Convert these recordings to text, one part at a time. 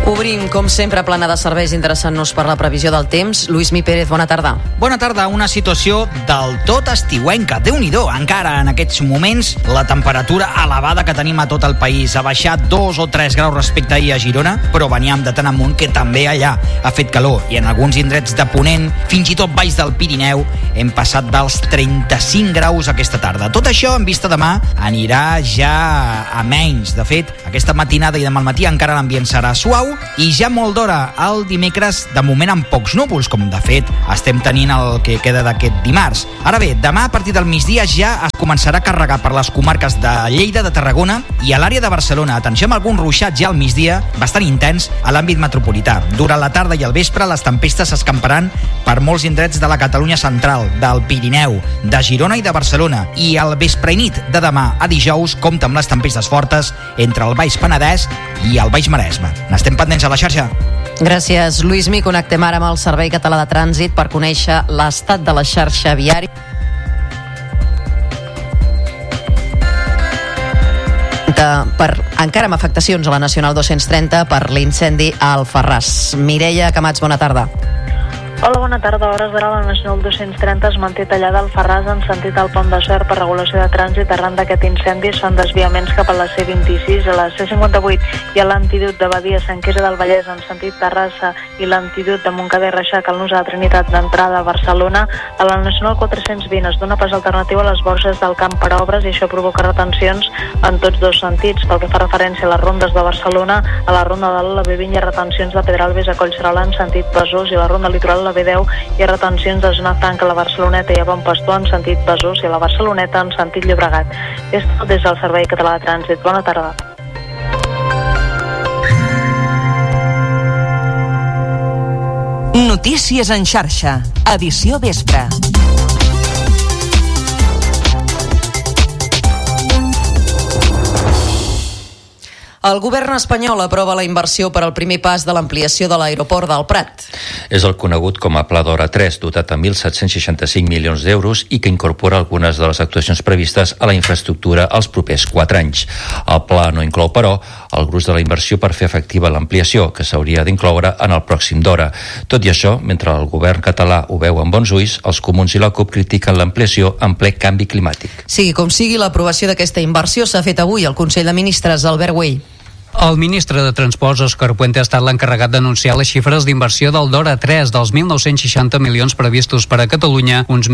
Obrim, com sempre, plana de serveis, interessant-nos per la previsió del temps. Lluís Mi Pérez, bona tarda. Bona tarda. Una situació del tot estiuenca. Déu-n'hi-do, encara en aquests moments la temperatura elevada que tenim a tot el país ha baixat 2 o 3 graus respecte ahir a Girona, però veníem de tant amunt que també allà ha fet calor, i en alguns indrets de Ponent, fins i tot baix del Pirineu, hem passat dels 35 graus aquesta tarda. Tot això, en vista demà, anirà ja a menys. De fet, aquesta matinada i demà al matí encara l'ambient serà suau, i ja molt d'hora el dimecres, de moment amb pocs núvols, com de fet estem tenint el que queda d'aquest dimarts. Ara bé, demà a partir del migdia ja es començarà a carregar per les comarques de Lleida, de Tarragona i a l'àrea de Barcelona. Atenció amb algun ruixat ja al migdia, bastant intens a l'àmbit metropolità. Durant la tarda i el vespre les tempestes s'escamparan per molts indrets de la Catalunya central, del Pirineu, de Girona i de Barcelona. I al vespre i nit de demà a dijous compta amb les tempestes fortes entre el Baix Penedès i el Baix Maresme. N'estem pendents a la xarxa. Gràcies, Lluís Mi. Connectem ara amb el Servei Català de Trànsit per conèixer l'estat de la xarxa viària. Encara amb afectacions a la Nacional 230 per l'incendi a Alfarràs. Mireia Camats, bona tarda. Hola, bona tarda. A hores d'ara la Nacional 230 es manté tallada al Alfarràs en sentit al Pont de Suert per regulació de trànsit. Arran d'aquest incendi es fan desviaments cap a la C26, a la C58 i a l'Antidut de Badia Sant Quirze del Vallès en sentit Terrassa i l'Antidut de Montcada i Reixac al nus a la Trinitat d'entrada a Barcelona. A la Nacional 420 es dona pas alternatiu a les borges del Camp per obres i això provoca retencions en tots dos sentits. Pel que fa referència a les rondes de Barcelona, a la ronda de la B20 hi ha retencions de Pedralbes a Collserola en sentit Besòs i a la ronda litoral a la B10 hi ha retencions de zona franca a la Barceloneta i a Bon Pastor en sentit Besòs i a la Barceloneta en sentit Llobregat. És tot des del Servei Català de Trànsit. Bona tarda. Notícies en xarxa, edició vespre. El govern espanyol aprova la inversió per al primer pas de l'ampliació de l'aeroport del Prat. És el conegut com a Pla d'Hora 3, dotat amb 1.765 milions d'euros i que incorpora algunes de les actuacions previstes a la infraestructura els propers 4 anys. El pla no inclou, però, el gruix de la inversió per fer efectiva l'ampliació, que s'hauria d'incloure en el pròxim d'hora. Tot i això, mentre el govern català ho veu amb bons ulls, els comuns i la CUP critiquen l'ampliació en ple canvi climàtic. Sigui com sigui, l'aprovació d'aquesta inversió s'ha fet avui al Consell de Ministres, Albert Güell. El ministre de Transports, Òscar Puente, ha estat l'encarregat d'anunciar les xifres d'inversió del DORA 3. Dels 1.960 milions previstos per a Catalunya, uns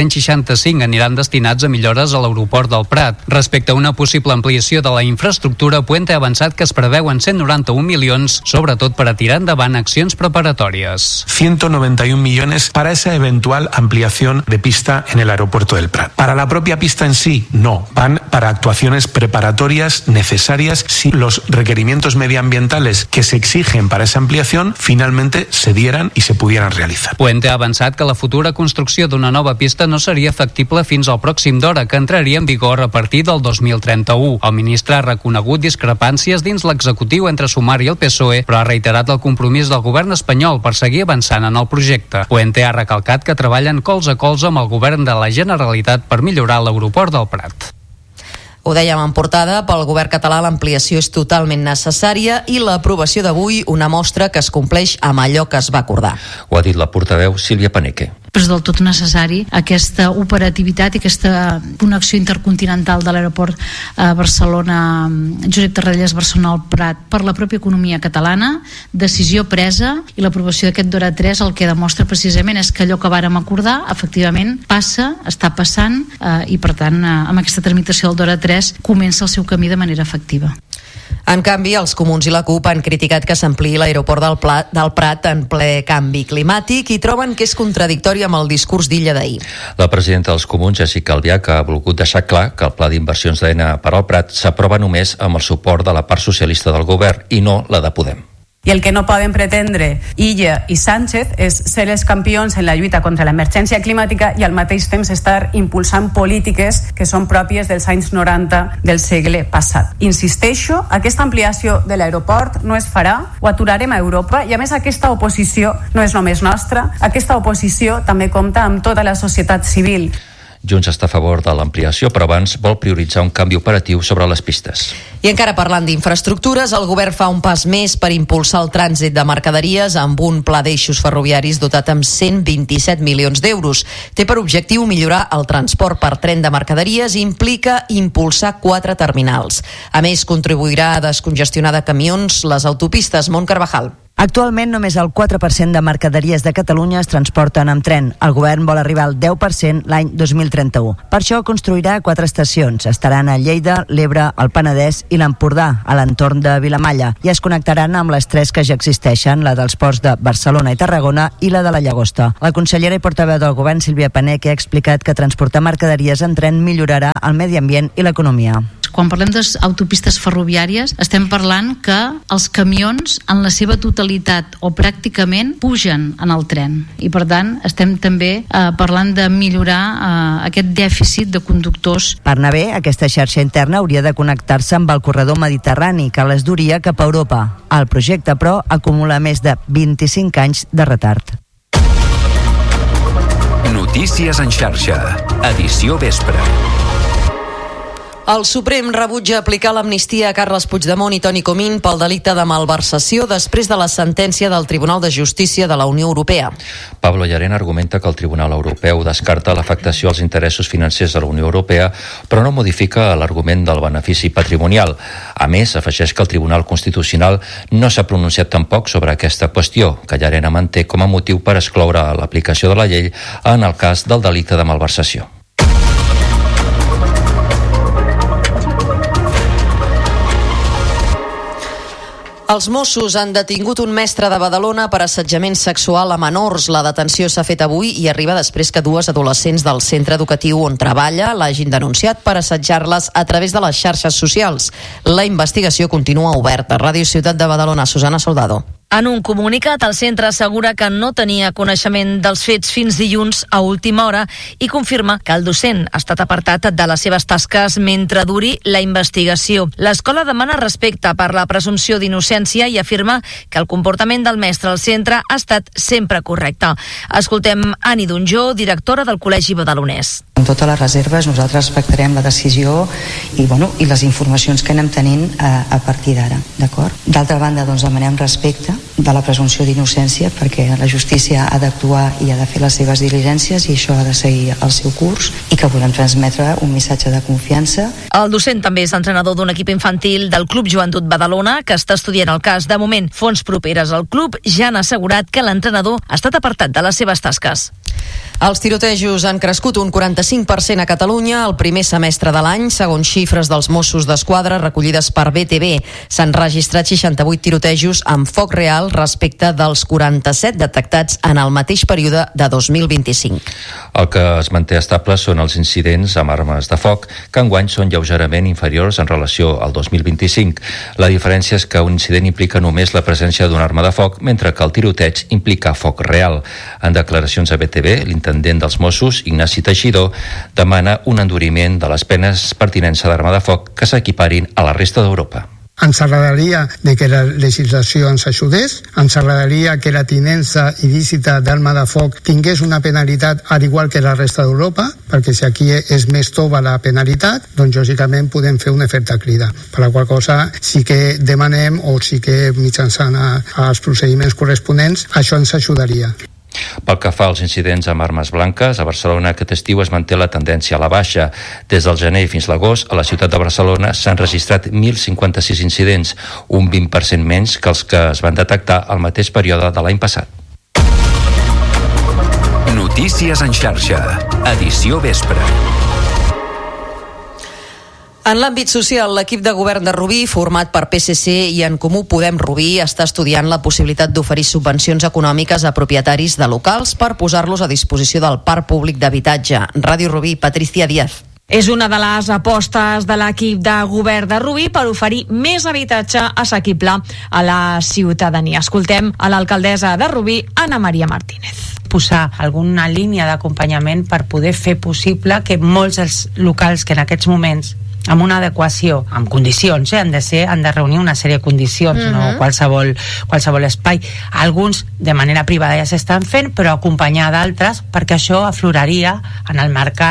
1.765 aniran destinats a millores a l'aeroport del Prat. Respecte a una possible ampliació de la infraestructura, Puente ha avançat que es preveuen 191 milions, sobretot per a tirar endavant accions preparatòries. 191 millones para esa eventual ampliación de pista en el aeropuerto del Prat. Para la propia pista en sí, no. Van para actuaciones preparatorias necesarias si los requerimientos medioambientales que se exigen para esa ampliación finalmente se dieran y se pudieran realizar. Puente ha avançat que la futura construcció d'una nova pista no seria factible fins al pròxim d'hora, que entraria en vigor a partir del 2031. El ministre ha reconegut discrepàncies dins l'executiu entre Sumar i el PSOE, però ha reiterat el compromís del govern espanyol per seguir avançant en el projecte. Puente ha recalcat que treballen colze a colze amb el govern de la Generalitat per millorar l'aeroport del Prat. Ho dèiem en portada, pel govern català l'ampliació és totalment necessària i l'aprovació d'avui una mostra que es compleix amb allò que es va acordar. Ho ha dit la portaveu Sílvia Paneque. És del tot necessari aquesta operativitat i aquesta connexió intercontinental de l'aeroport Barcelona Josep Tarradellas Barcelona al Prat per la pròpia economia catalana, decisió presa, i l'aprovació d'aquest DORA 3 el que demostra precisament és que allò que vàrem acordar efectivament passa, està passant, i per tant amb aquesta tramitació del DORA 3 comença el seu camí de manera efectiva. En canvi, els comuns i la CUP han criticat que s'ampliï l'aeroport del Prat en ple canvi climàtic i troben que és contradictori amb el discurs d'Illa d'ahir. La presidenta dels comuns, Jessica Albiach, ha volgut deixar clar que el pla d'inversions d'AENA per al Prat s'aprova només amb el suport de la part socialista del govern i no la de Podem. I el que no poden pretendre Illa i Sánchez és ser els campions en la lluita contra l'emergència climàtica i al mateix temps estar impulsant polítiques que són pròpies dels anys 90 del segle passat. Insisteixo, aquesta ampliació de l'aeroport no es farà, ho aturarem a Europa, i a més aquesta oposició no és només nostra, aquesta oposició també compta amb tota la societat civil. Junts està a favor de l'ampliació, però abans vol prioritzar un canvi operatiu sobre les pistes. I encara parlant d'infraestructures, el govern fa un pas més per impulsar el trànsit de mercaderies amb un pla d'eixos ferroviaris dotat amb 127 milions d'euros. Té per objectiu millorar el transport per tren de mercaderies i implica impulsar 4 terminals. A més, contribuirà a descongestionar de camions les autopistes. Mont Carvajal. Actualment només el 4% de mercaderies de Catalunya es transporten amb tren. El govern vol arribar al 10% l'any 2031. Per això construirà 4 estacions. Estaran a Lleida, l'Ebre, el Penedès i l'Empordà, a l'entorn de Vilamalla, i es connectaran amb les 3 que ja existeixen, la dels ports de Barcelona i Tarragona i la de la Llagosta. La consellera i portaveu del govern, Sílvia Paneque, ha explicat que transportar mercaderies en tren millorarà el medi ambient i l'economia. Quan parlem d'autopistes ferroviàries, estem parlant que els camions en la seva totalitat o pràcticament pugen en el tren, i per tant estem també parlant de millorar aquest dèficit de conductors. Per anar bé, aquesta xarxa interna hauria de connectar-se amb el corredor mediterrani, que les duria cap a Europa. El projecte, però, acumula més de 25 anys de retard. Notícies en xarxa, edició vespre. El Suprem rebutja aplicar l'amnistia a Carles Puigdemont i Toni Comín pel delicte de malversació després de la sentència del Tribunal de Justícia de la Unió Europea. Pablo Llarena argumenta que el Tribunal Europeu descarta l'afectació als interessos financers de la Unió Europea, però no modifica l'argument del benefici patrimonial. A més, afegeix que el Tribunal Constitucional no s'ha pronunciat tampoc sobre aquesta qüestió, que Llarena manté com a motiu per excloure l'aplicació de la llei en el cas del delicte de malversació. Els Mossos han detingut un mestre de Badalona per assetjament sexual a menors. La detenció s'ha fet avui i arriba després que 2 adolescents del centre educatiu on treballa l'hagin denunciat per assetjar-les a través de les xarxes socials. La investigació continua oberta. Ràdio Ciutat de Badalona, Susana Soldado. En un comunicat, el centre assegura que no tenia coneixement dels fets fins dilluns a última hora i confirma que el docent ha estat apartat de les seves tasques mentre duri la investigació. L'escola demana respecte per la presumpció d'innocència i afirma que el comportament del mestre al centre ha estat sempre correcte. Escoltem Ani Donjó, directora del Col·legi Badalonès. Amb totes les reserves nosaltres respectarem la decisió i les informacions que anem tenint a partir d'ara, d'acord? D'altra banda, demanem respecte de la presumpció d'innocència perquè la justícia ha d'actuar i ha de fer les seves diligències i això ha de seguir el seu curs i que volem transmetre un missatge de confiança. El docent també és entrenador d'un equip infantil del Club Joventut Badalona que està estudiant el cas. De moment, fonts properes al club ja han assegurat que l'entrenador ha estat apartat de les seves tasques. Els tirotejos han crescut un 45% a Catalunya el primer semestre de l'any, segons xifres dels Mossos d'Esquadra recollides per BTV. S'han registrat 68 tirotejos amb foc real respecte dels 47 detectats en el mateix període de 2025. El que es manté estable són els incidents amb armes de foc, que enguany són lleugerament inferiors en relació al 2025. La diferència és que un incident implica només la presència d'una arma de foc, mentre que el tiroteig implica foc real. En declaracions a BTV, l'intendent dels Mossos, Ignasi Teixidor, demana un enduriment de les penes per tinença d'arma de foc que s'equiparin a la resta d'Europa. Ens agradaria que la legislació ens ajudés, ens agradaria que la tinença il·lícita d'arma de foc tingués una penalitat al igual que la resta d'Europa, perquè si aquí és més tova la penalitat, doncs lògicament podem fer un efecte crida. Per la qual cosa sí que demanem, o sí que mitjançant els procediments corresponents, això ens ajudaria. Pel que fa als incidents amb armes blanques, a Barcelona aquest estiu es manté la tendència a la baixa. Des del gener fins a l'agost, a la ciutat de Barcelona s'han registrat 1.056 incidents, un 20% menys que els que es van detectar al mateix període de l'any passat. Notícies en xarxa, edició vespre. En l'àmbit social, l'equip de govern de Rubí, format per PSC i En Comú Podem Rubí, està estudiant la possibilitat d'oferir subvencions econòmiques a propietaris de locals per posar-los a disposició del parc públic d'habitatge. Ràdio Rubí, Patricia Díaz. És una de les apostes de l'equip de govern de Rubí per oferir més habitatge assequible a la ciutadania. Escoltem a l'alcaldessa de Rubí, Ana Maria Martínez. Posar alguna línia d'acompanyament per poder fer possible que molts dels locals que en aquests moments amb una adequació, amb condicions, han de reunir una sèrie de condicions, no qualsevol espai. Alguns de manera privada ja s'estan fent, però acompanyar d'altres perquè això afloraria en el mercat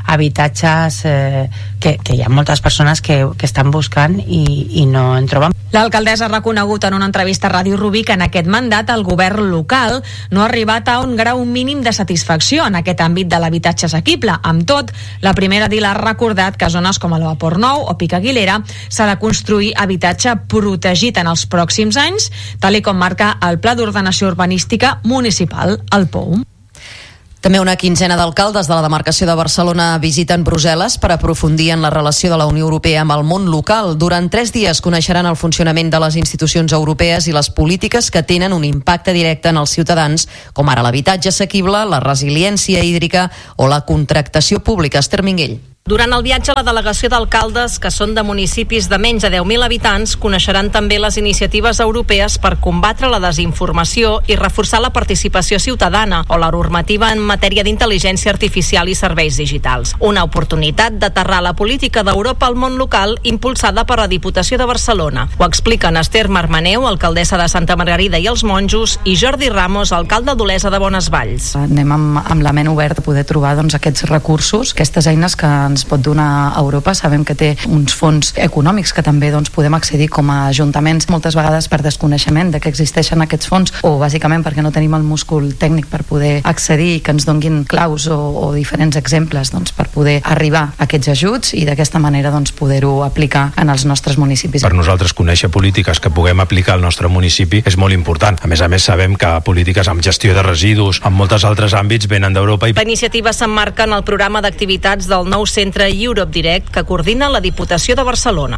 habitatges que hi ha moltes persones que estan buscant i no en troben. L'alcaldessa ha reconegut en una entrevista a Ràdio Rubí que en aquest mandat el govern local no ha arribat a un grau mínim de satisfacció en aquest àmbit de l'habitatge assequible. Amb tot, la primera edil ha recordat que a zones com el Vapor Nou o Pic Aguilera s'ha de construir habitatge protegit en els pròxims anys, tal com marca el Pla d'Ordenació Urbanística Municipal, el POUM. També una quinzena d'alcaldes de la demarcació de Barcelona visiten Brussel·les per aprofundir en la relació de la Unió Europea amb el món local. Durant 3 dies coneixeran el funcionament de les institucions europees i les polítiques que tenen un impacte directe en els ciutadans, com ara l'habitatge assequible, la resiliència hídrica o la contractació pública. Esther Minguell. Durant el viatge, la delegació d'alcaldes, que són de municipis de menys de 10.000 habitants, coneixeran també les iniciatives europees per combatre la desinformació i reforçar la participació ciutadana o la normativa en matèria d'intel·ligència artificial i serveis digitals. Una oportunitat d'aterrar la política d'Europa al món local impulsada per la Diputació de Barcelona. Ho expliquen Esther Marmaneu, alcaldessa de Santa Margarida i els Monjos, i Jordi Ramos, alcalde d'Olesa de Bonesvalls. Anem amb la ment oberta a poder trobar aquests recursos, aquestes eines que ens pot donar Europa. Sabem que té uns fons econòmics que també podem accedir com a ajuntaments, moltes vegades per desconeixement de que existeixen aquests fons o bàsicament perquè no tenim el múscul tècnic per poder accedir i que ens donguin claus o diferents exemples per poder arribar a aquests ajuts i d'aquesta manera poder-ho aplicar en els nostres municipis. Per nosaltres conèixer polítiques que puguem aplicar al nostre municipi és molt important. A més, sabem que polítiques amb gestió de residus, en molts altres àmbits, venen d'Europa. La iniciativa s'emmarca en el programa d'activitats del nou Centre Europe Direct que coordina la Diputació de Barcelona.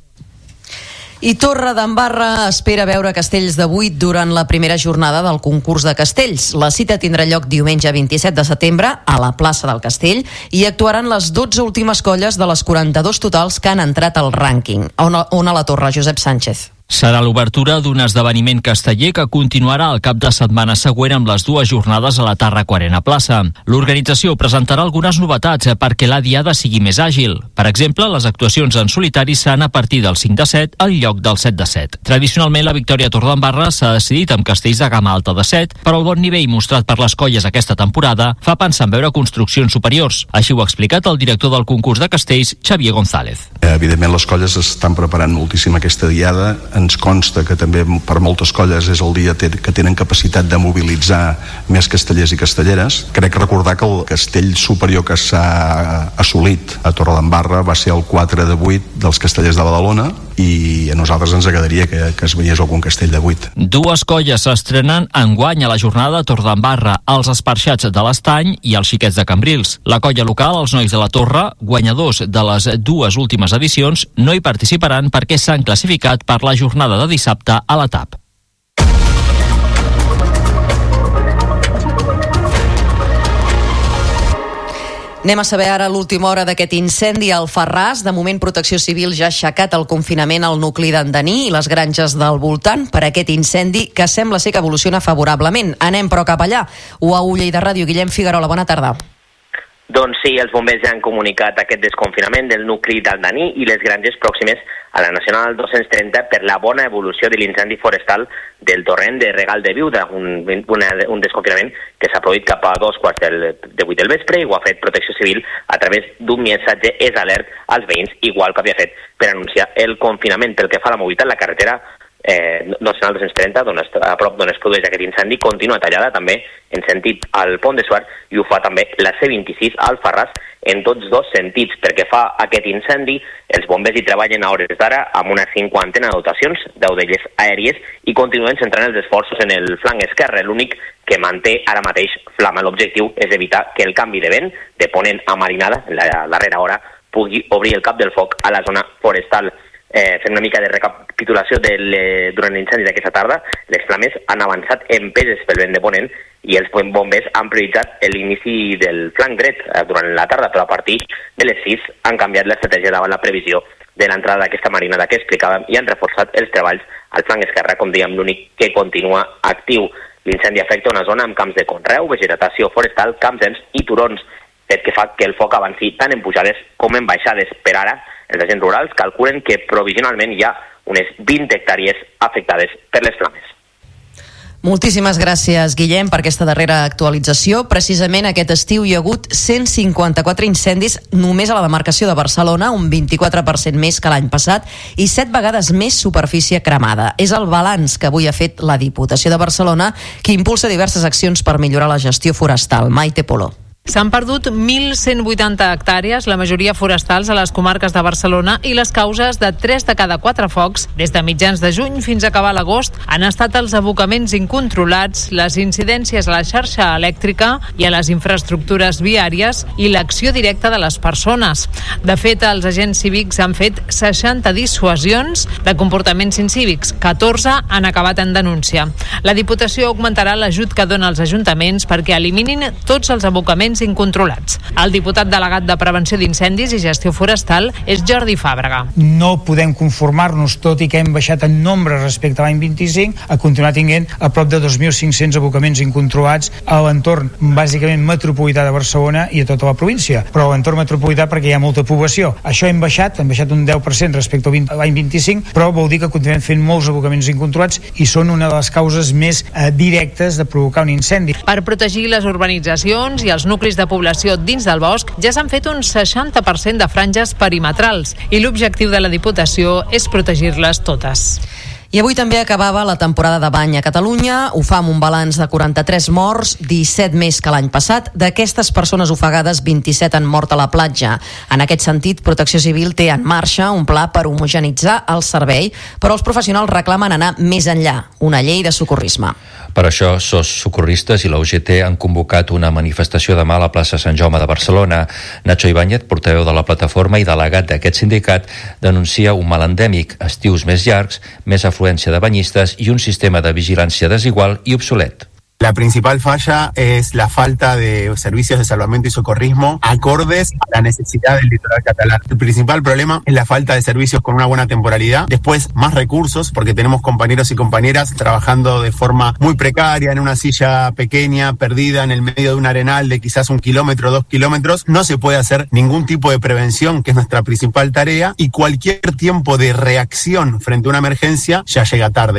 I Torredembarra espera veure castells de 8 durant la primera jornada del concurs de castells. La cita tindrà lloc diumenge 27 de setembre a la plaça del Castell i actuaran les 12 últimes colles de les 42 totals que han entrat al rànquing. On a la Torre, Josep Sánchez. Serà l'obertura d'un esdeveniment casteller que continuarà el cap de setmana següent amb les 2 jornades a la Tàrraco Arena Plaça. L'organització presentarà algunes novetats perquè la diada sigui més àgil. Per exemple, les actuacions en solitari seran a partir del 5 de 7 al lloc del 7 de 7. Tradicionalment, la victòria a Torredembarra s'ha decidit amb castells de gamma alta de 7, però el bon nivell mostrat per les colles aquesta temporada fa pensar en veure construccions superiors. Així ho ha explicat el director del concurs de castells, Xavier González. Evidentment, les colles estan preparant moltíssim aquesta diada. Ens consta que també per moltes colles és el dia que tenen capacitat de mobilitzar més castellers i castelleres. Crec recordar que el castell superior que s'ha assolit a Torredembarra va ser el 4 de 8 dels castellers de Badalona i a nosaltres ens agradaria que es veiés algun castell de 8. 2 colles s'estrenen enguany a la jornada de Torredembarra, els Esparxats de l'Estany i els Xiquets de Cambrils. La colla local, els Nois de la Torre, guanyadors de les 2 últimes edicions, no hi participaran perquè s'han classificat per la jornada de dissabte a la TAP. Anem a saber ara l'última hora d'aquest incendi al Farràs. De moment, Protecció Civil ja ha aixecat el confinament al nucli d'Andaní i les granges del voltant per aquest incendi que sembla ser que evoluciona favorablement. Anem però cap allà. UAU Lleida Ràdio, Guillem Figuerola, bona tarda. Doncs sí, els bombers ja han comunicat aquest desconfinament del nucli d'Aldaní i les granges pròximes a la Nacional 230 per la bona evolució de l'incendi forestal del torrent de Regal de Viuda, un desconfinament que s'ha produït cap a 7:45 del vespre i ho ha fet Protecció Civil a través d'un missatge és alert als veïns, igual que havia fet per anunciar el confinament. Pel que fa a la mobilitat, la carretera Nacional 230, a prop d'on es produeix aquest incendi, continua tallada també en sentit al Pont de Suert i ho fa també la C26 al Farràs en tots 2 sentits. Perquè fa aquest incendi, els bombers hi treballen a hores d'ara amb una 50 dotacions d'audelles aèries i continuen centrant els esforços en el flanc esquerre, l'únic que manté ara mateix flama. L'objectiu és evitar que el canvi de vent de ponent a marinada, en la darrera hora, pugui obrir el cap del foc a la zona forestal. Fent una mica de recapitulació durant l'incendi d'aquesta tarda, les flames han avançat empeses pel vent de ponent i els bombers han prioritzat l'inici del flanc dret durant la tarda, però a partir de les 6 han canviat l'estratègia davant la previsió de l'entrada d'aquesta marinada que explicàvem i han reforçat els treballs al flanc esquerre, com dèiem, l'únic que continua actiu. L'incendi afecta una zona amb camps de conreu, vegetació forestal, camps i turons, fet que fa que el foc avanci tant en pujades com en baixades. Per ara, els agents rurals calculen que provisionalment hi ha unes 20 hectàrees afectades per les flames. Moltíssimes gràcies, Guillem, per aquesta darrera actualització. Precisament aquest estiu hi ha hagut 154 incendis només a la demarcació de Barcelona, un 24% més que l'any passat, i 7 vegades més superfície cremada. És el balanç que avui ha fet la Diputació de Barcelona, que impulsa diverses accions per millorar la gestió forestal. Maite Polo. S'han perdut 1.180 hectàrees, la majoria forestals a les comarques de Barcelona, i les causes de 3 de cada 4 focs, des de mitjans de juny fins a acabar l'agost, han estat els abocaments incontrolats, les incidències a la xarxa elèctrica i a les infraestructures viàries i l'acció directa de les persones. De fet, els agents cívics han fet 60 dissuasions de comportaments incívics, 14 han acabat en denúncia. La Diputació augmentarà l'ajut que dona als ajuntaments perquè eliminin tots els abocaments incontrolats. El diputat delegat de Prevenció d'Incendis i Gestió Forestal és Jordi Fàbrega. No podem conformar-nos, tot i que hem baixat en nombre respecte a l'any 25, a continuar tinguent a prop de 2.500 abocaments incontrolats a l'entorn bàsicament metropolità de Barcelona i a tota la província, però a l'entorn metropolità perquè hi ha molta població. Això hem baixat un 10% respecte a l'any 25, però vol dir que continuem fent molts abocaments incontrolats i són una de les causes més directes de provocar un incendi. Per protegir les urbanitzacions i els nuclis de població dins del bosc, ja s'han fet un 60% de franges perimetrals i l'objectiu de la Diputació és protegir-les totes. I avui també acabava la temporada de bany a Catalunya. Ho fa amb un balanç de 43 morts, 17 més que l'any passat. D'aquestes persones ofegades, 27 han mort a la platja. En aquest sentit, Protecció Civil té en marxa un pla per homogenitzar el servei, però els professionals reclamen anar més enllà, una llei de socorrisme. Per això, SOS Socorristes i la UGT han convocat una manifestació demà a la plaça Sant Jaume de Barcelona. Nacho Ibáñez, portaveu de la plataforma i delegat d'aquest sindicat, denuncia un mal endèmic, estius més llargs, més afluència de banyistes i un sistema de vigilància desigual i obsolet. La principal falla es la falta de servicios de salvamento y socorrismo acordes a la necesidad del litoral catalán. El principal problema es la falta de servicios con una buena temporalidad. Después, más recursos, porque tenemos compañeros y compañeras trabajando de forma muy precaria en una silla pequeña, perdida en el medio de un arenal de quizás 1 kilómetro, 2 kilómetros. No se puede hacer ningún tipo de prevención, que es nuestra principal tarea, y cualquier tiempo de reacción frente a una emergencia ya llega tarde.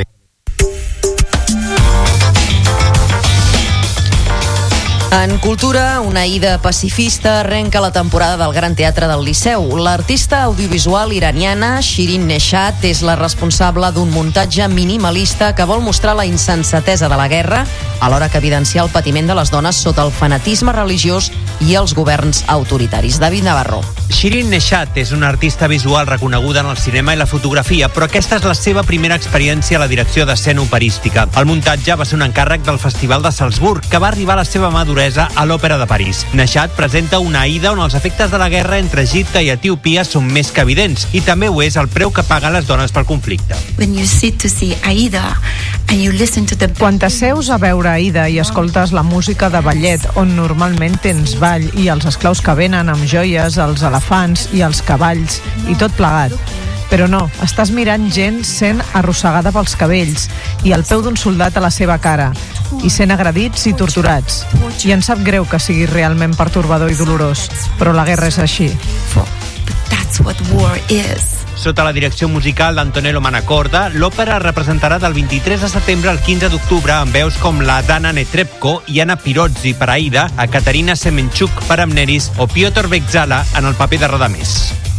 En cultura, una Aida pacifista arrenca la temporada del Gran Teatre del Liceu. L'artista audiovisual iraniana Shirin Neshat és la responsable d'un muntatge minimalista que vol mostrar la insensatesa de la guerra, alhora que evidenciar el patiment de les dones sota el fanatisme religiós i els governs autoritaris. David Navarro. Shirin Neshat és una artista visual reconeguda en el cinema i la fotografia, però aquesta és la seva primera experiència a la direcció d'escena operística. El muntatge va ser un encàrrec del Festival de Salzburg, que va arribar a la seva maduresa a l'Òpera de París. Neshat presenta una Aida on els efectes de la guerra entre Egipte i Etiòpia són més que evidents, i també ho és el preu que paguen les dones pel conflicte. Quan t'asseus a veure Aida i escoltes la música de ballet, on normalment tens ball i els esclaus que venen amb joies, els elefants i els cavalls, i tot plegat. Però no, estàs mirant gent sent arrossegada pels cabells i al peu d'un soldat a la seva cara, i sent agredits i torturats. I ens sap greu que sigui realment pertorbador i dolorós, però la guerra és així. Sota la direcció musical d'Antonello Manacorda, l'òpera representarà del 23 de setembre al 15 d'octubre amb veus com la Dana Netrebko i Anna Pirozzi per Aida, a Katerina Semenchuk per Amneris o Piotr Bekzala en el paper de Radamés.